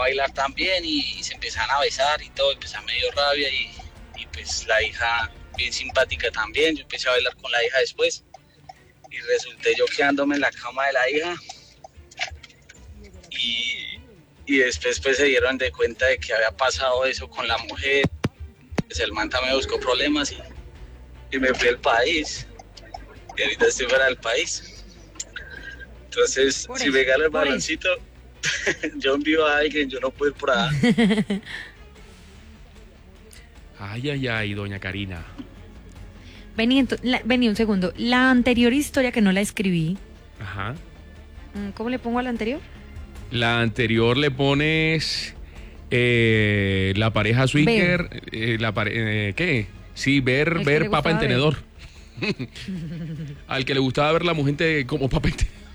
bailar también y se empezaron a besar y todo, empezó me dio rabia y pues la hija bien simpática también, yo empecé a bailar con la hija después y resulté yo quedándome en la cama de la hija y después pues se dieron de cuenta de que había pasado eso con la mujer, pues el man también buscó problemas y me fui al país y ahorita estoy fuera del país. Entonces, si me gana el baloncito, yo envío a alguien, yo no puedo ir por allá. Ay, doña Karina. Vení un segundo. La anterior historia que no la escribí. Ajá. ¿Cómo le pongo a la anterior? La anterior le pones la pareja swinger, ¿qué? Sí, ver papa en tenedor. Al que le gustaba ver la mujer como papa en tenedor.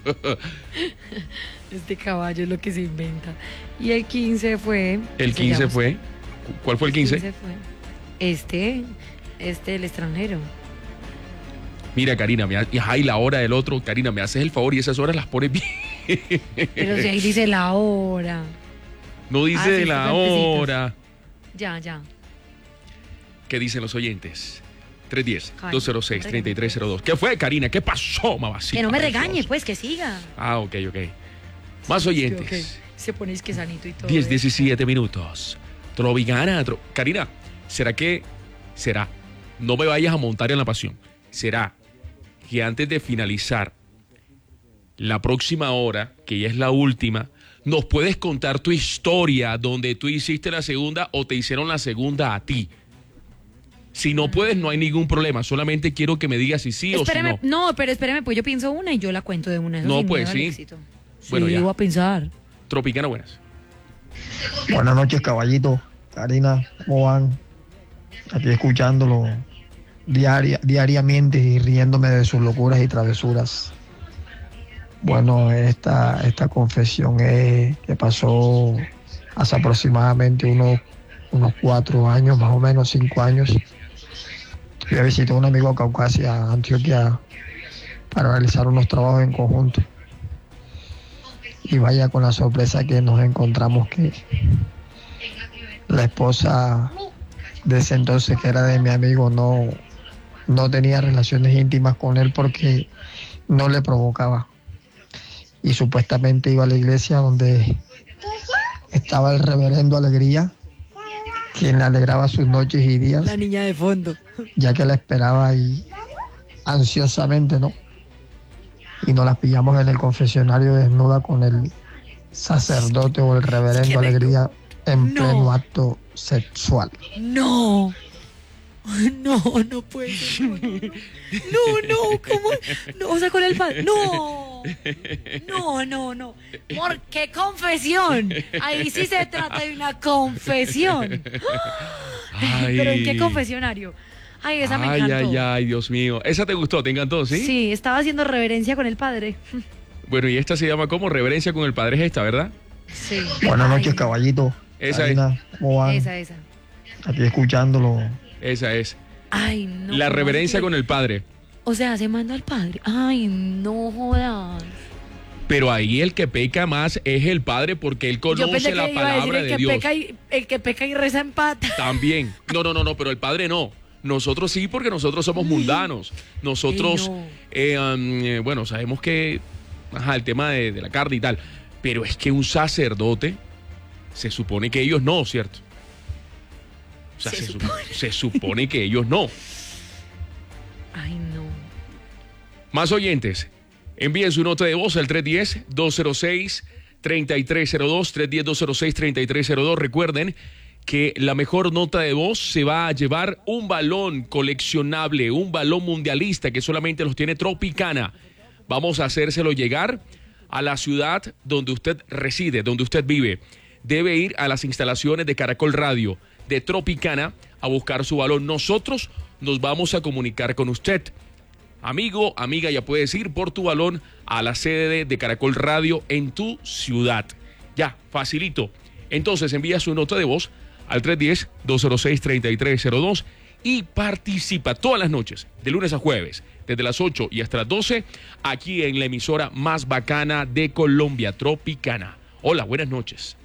Este caballo es lo que se inventa. Y el 15 fue... El 15 fue... ¿Cuál fue el 15? El 15 fue el extranjero. Mira, Karina, y la hora del otro. Karina, me haces el favor y esas horas las pones bien. Pero si ahí dice la hora. No dice de la hora. Ya. ¿Qué dicen los oyentes? 310-206-3302. ¿Qué fue, Karina? ¿Qué pasó, mamacita? Que no me regañe, pues, que siga. Ok. Más oyentes. Okay. Se ponéis que sanito y todo. 10-17 minutos. Tropicana. Karina, ¿será? No me vayas a montar en la pasión. ¿Será que antes de finalizar la próxima hora, que ya es la última, nos puedes contar tu historia donde tú hiciste la segunda o te hicieron la segunda a ti? Si no puedes, no hay ningún problema. Solamente quiero que me digas si sí o si no. No, pero espérame, pues yo pienso una y yo la cuento de una. Eso no, pues sí. Bueno, ya. Voy a pensar. Tropicana, buenas. Buenas noches, caballito. Karina, ¿cómo van? Aquí escuchándolo diariamente y riéndome de sus locuras y travesuras. Bueno, esta confesión que pasó hace aproximadamente unos 4 años, más o menos 5 años. Fui a visitar a un amigo a Caucasia, Antioquia, para realizar unos trabajos en conjunto. Y vaya con la sorpresa que nos encontramos que la esposa de ese entonces, que era de mi amigo, no tenía relaciones íntimas con él porque no le provocaba. Y supuestamente iba a la iglesia donde estaba el reverendo Alegría, quien le alegraba sus noches y días. La niña de fondo. Ya que la esperaba y ansiosamente, ¿no? Y nos la pillamos en el confesionario desnuda con el sacerdote o el reverendo Alegría en pleno acto sexual. No puede ser. No, ¿cómo? No, o sea, con el padre. No. ¿Qué confesión? Ahí sí se trata de una confesión. Ay. ¿Pero en qué confesionario? Ay, esa me encantó. Ay, Dios mío. ¿Esa te gustó? ¿Te encantó, sí? Sí, estaba haciendo reverencia con el padre. Bueno, y esta se llama ¿cómo? Reverencia con el padre es esta, ¿verdad? Sí. Buenas noches, caballito. Esa Karina, ¿cómo van? Esa. Aquí escuchándolo. Esa es. Ay, no. La reverencia con el padre. O sea, se manda al padre. Ay, no jodas. Pero ahí el que peca más es el padre porque él conoce la palabra de Dios. El que peca y reza en pata. También. No, pero el padre no. Nosotros sí, porque nosotros somos mundanos. Nosotros, bueno, sabemos que, el tema de la carne y tal. Pero es que un sacerdote, se supone que ellos no, ¿cierto? O sea, se supone que ellos no. Ay, no. Más oyentes, envíen su nota de voz al 310-206-3302, 310-206-3302. Recuerden que la mejor nota de voz se va a llevar un balón coleccionable, un balón mundialista que solamente los tiene Tropicana. Vamos a hacérselo llegar a la ciudad donde usted reside, donde usted vive. Debe ir a las instalaciones de Caracol Radio, de Tropicana, a buscar su balón. Nosotros nos vamos a comunicar con usted. Amigo, amiga, ya puedes ir por tu balón a la sede de Caracol Radio en tu ciudad. Ya, facilito. Entonces envía su nota de voz al 310-206-3302 y participa todas las noches, de lunes a jueves, desde las 8 y hasta las 12, aquí en la emisora más bacana de Colombia, Tropicana. Hola, buenas noches.